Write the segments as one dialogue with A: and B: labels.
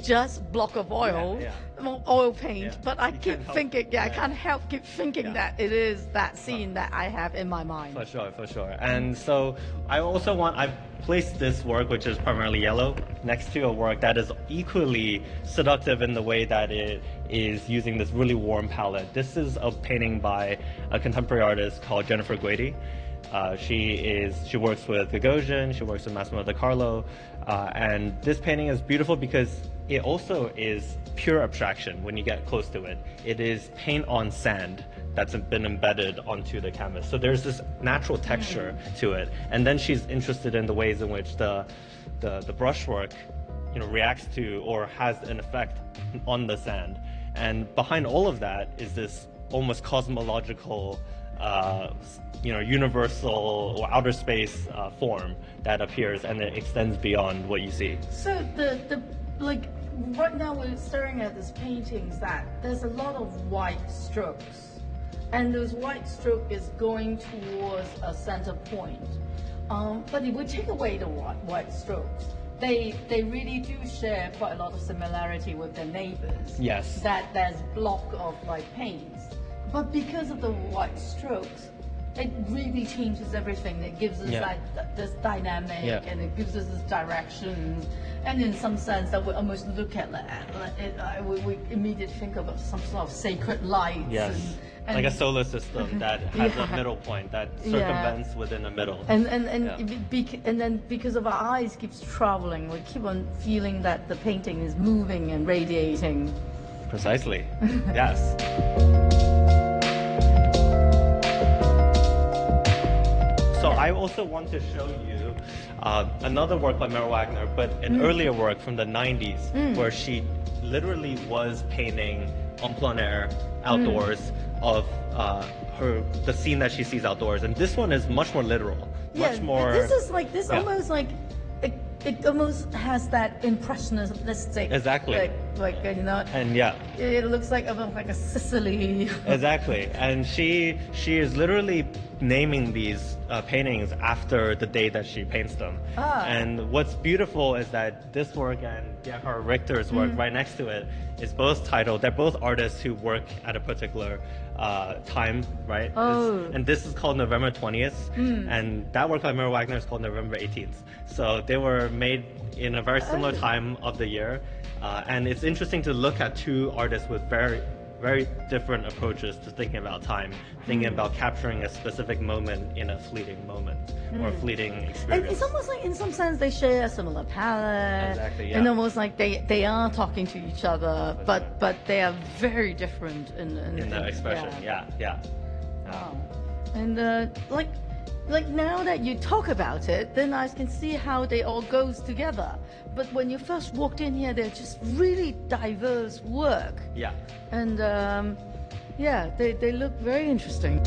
A: just block of oil,
B: Yeah,
A: oil paint,
B: Yeah.
A: but I
B: You
A: keep
B: can't help-
A: thinking, I
B: yeah.
A: can't help keep thinking
B: Yeah.
A: that it is that scene that I have in my mind.
B: For sure, for sure. And so I placed this work, which is primarily yellow, next to a work that is equally seductive in the way that it is using this really warm palette. This is a painting by a contemporary artist called Jennifer Guidi. She works with Gagosian, she works with Massimo De Carlo, and this painting is beautiful because it also is pure abstraction when you get close to it. It is paint on sand that's been embedded onto the canvas. So there's this natural texture to it. And then she's interested in the ways in which the brushwork, reacts to or has an effect on the sand. And behind all of that is this almost cosmological, universal or outer space form that appears, and it extends beyond what you see.
A: So right now we're staring at these paintings that there's a lot of white strokes, and those white stroke is going towards a center point. But if we take away the white strokes, they really do share quite a lot of similarity with their neighbors.
B: Yes.
A: That there's block of paints, but because of the white strokes, it really changes everything. It gives us this dynamic, and it gives us this direction. And in some sense, that we almost look at we immediately think of some sort of sacred lights.
B: Yes.
A: And
B: like a solar system that has a middle point that circumvents within a middle.
A: And then because of our eyes keeps traveling, we keep on feeling that the painting is moving and radiating.
B: Precisely. Yes. So I also want to show you another work by Mary Wagner, but an earlier work from the 90s, where she literally was painting en plein air, outdoors, of the scene that she sees outdoors. And this one is much more literal, much more...
A: This is almost like... It almost has that impressionistic...
B: Exactly. And
A: it looks like almost like a Sicily.
B: Exactly. And she is literally naming these paintings after the day that she paints them. And what's beautiful is that this work and Gerhard Richter's work right next to it is both titled, they're both artists who work at a particular time, right? And this is called November 20th, and that work by Mary Wagner is called November 18th. So they were made in a very similar time of the year, and it's interesting to look at two artists with very, very different approaches to thinking about time, thinking about capturing a specific moment in a fleeting moment or a fleeting experience.
A: And it's almost like, in some sense, they share a similar palette.
B: Exactly, yeah.
A: And almost like they are talking to each other, but they are very different in
B: their expression. Yeah.
A: Wow. And like now that you talk about it, then I can see how they all goes together. But when you first walked in here, they're just really diverse work.
B: Yeah.
A: And they look very interesting.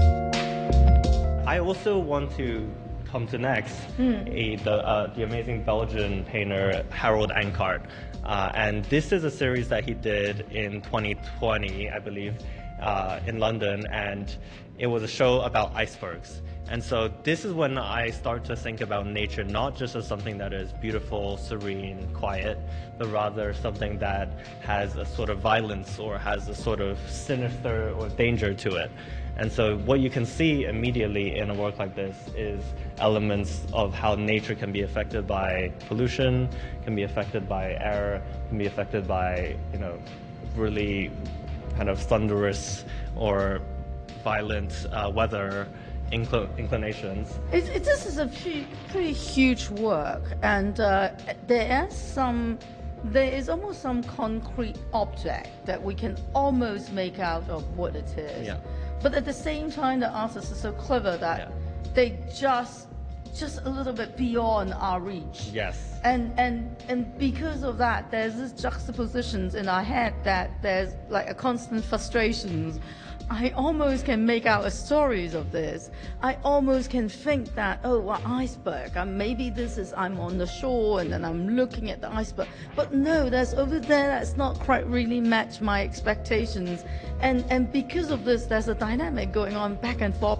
B: I also want to come to next the amazing Belgian painter Harold Ankart. And this is a series that he did in 2020, I believe, in London, and it was a show about icebergs. And so this is when I start to think about nature not just as something that is beautiful, serene, quiet, but rather something that has a sort of violence or has a sort of sinister or danger to it. And so what you can see immediately in a work like this is elements of how nature can be affected by pollution, can be affected by air, can be affected by, really kind of thunderous or violent weather inclinations.
A: This is a pretty huge work, and there is almost some concrete object that we can almost make out of what it is.
B: Yeah.
A: But at the same time, the artists are so clever that they just a little bit beyond our reach.
B: Yes.
A: And because of that, there's this juxtapositions in our head that there's like a constant frustrations. I almost can make out stories of this. I almost can think that, iceberg. Maybe I'm on the shore and then I'm looking at the iceberg. But no, there's over there that's not quite really match my expectations. And because of this, there's a dynamic going on back and forth.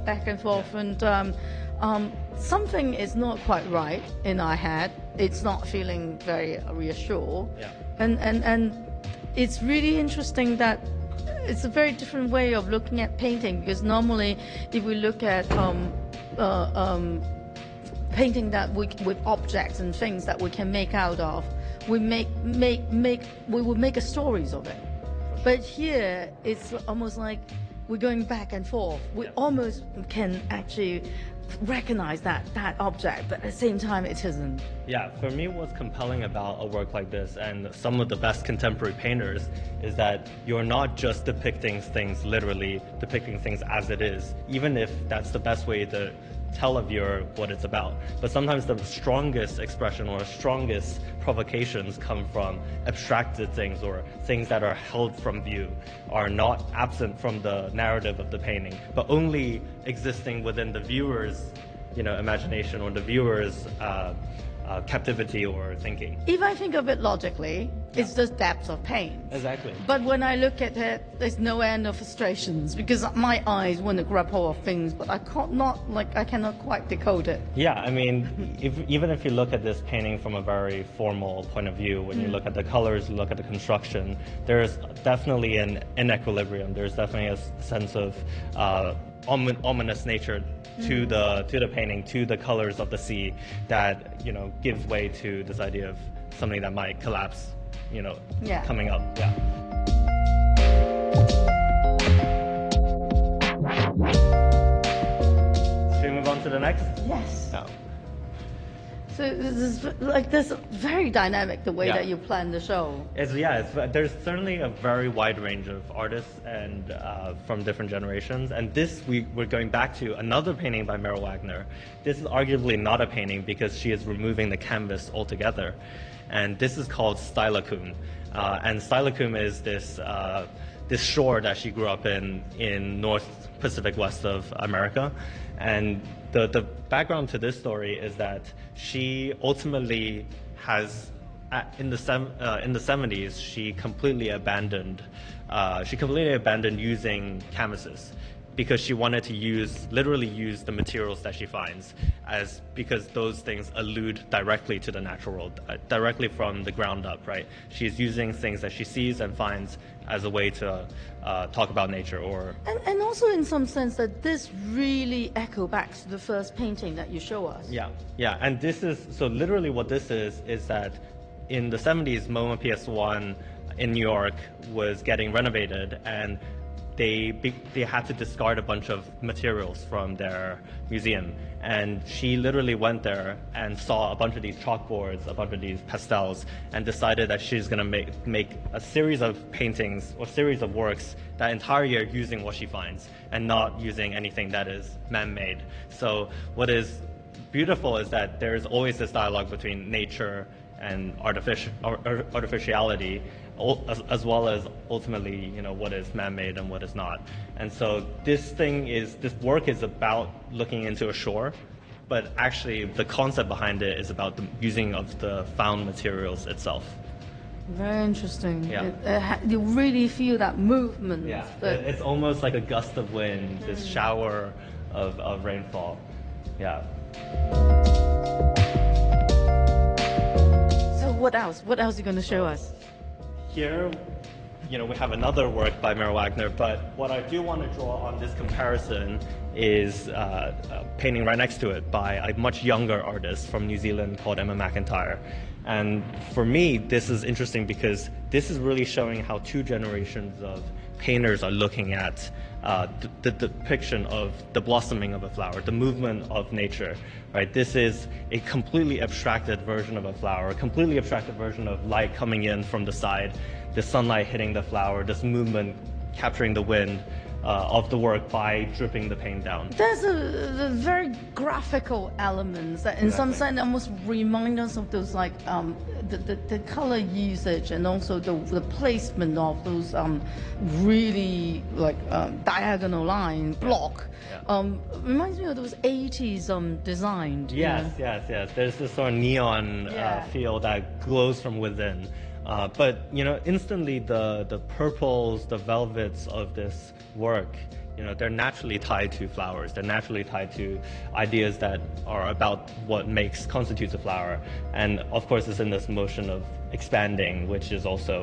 A: And something is not quite right in our head. It's not feeling very reassured.
B: Yeah.
A: And it's really interesting that it's a very different way of looking at painting, because normally if we look at painting that with objects and things that we can make out of, we would make a stories of it. But here it's almost like we're going back and forth. We almost can actually recognize that object, but at the same time it isn't.
B: Yeah, for me what's compelling about a work like this and some of the best contemporary painters is that you're not just depicting things literally, depicting things as it is, even if that's the best way to tell a viewer what it's about. But sometimes the strongest expression or strongest provocations come from abstracted things, or things that are held from view, are not absent from the narrative of the painting, but only existing within the viewer's, imagination, or the viewer's captivity or thinking.
A: If I think of it logically, it's just depths of paint.
B: Exactly.
A: But when I look at it, there's no end of frustrations, because my eyes want to grab hold of things, but I cannot quite decode it.
B: Yeah, I mean, even if you look at this painting from a very formal point of view, when you look at the colors, you look at the construction, there's definitely an inequilibrium. There's definitely a sense of ominous nature to the painting, to the colors of the sea, that gives way to this idea of something that might collapse, coming up. Yeah. Should we move on to the next?
A: Yes.
B: No.
A: So this is this very dynamic, the way
B: Yeah.
A: that you plan the show.
B: There's certainly a very wide range of artists and from different generations. And this, we're going back to another painting by Meryl Wagner. This is arguably not a painting because she is removing the canvas altogether. And this is called Steilacoom. And Steilacoom is this shore that she grew up in North Pacific West of America. And the background to this story is that she ultimately has, in the 70s, she completely abandoned using canvases, because she wanted to literally use the materials that she finds, because those things allude directly to the natural world, directly from the ground up, right? She's using things that she sees and finds as a way to talk about nature,
A: And also in some sense that this really echo back to the first painting that you show us.
B: Yeah, and this is, so literally what this is that in the 70s, MoMA PS1 in New York was getting renovated, and they had to discard a bunch of materials from their museum. And she literally went there and saw a bunch of these chalkboards, a bunch of these pastels, and decided that she's going to make a series of paintings or series of works that entire year using what she finds and not using anything that is man-made. So what is beautiful is that there is always this dialogue between nature and artificiality, as well as ultimately, what is man-made and what is not. And so this work is about looking into a shore, but actually the concept behind it is about the using of the found materials itself.
A: Very interesting.
B: Yeah.
A: You really feel that movement.
B: Yeah, it's almost like a gust of wind, this shower of rainfall. Yeah.
A: So what else? What else are you going to show us?
B: Here, we have another work by Meryl Wagner, but what I do want to draw on this comparison is a painting right next to it by a much younger artist from New Zealand called Emma McIntyre. And for me, this is interesting because this is really showing how two generations of painters are looking at the depiction of the blossoming of a flower, the movement of nature, right? This is a completely abstracted version of a flower, a completely abstracted version of light coming in from the side, the sunlight hitting the flower, this movement capturing the wind of the work by dripping the paint down.
A: There's a very graphical elements that in some sense almost remind us of those the color usage, and also the placement of those really diagonal line block. Reminds me of those 80s design.
B: Yes. There's this sort of neon feel that glows from within. But instantly the purples, the velvets of this work You know, they're naturally tied to flowers. They're naturally tied to ideas that are about what constitutes a flower. And of course, it's in this motion of expanding, which is also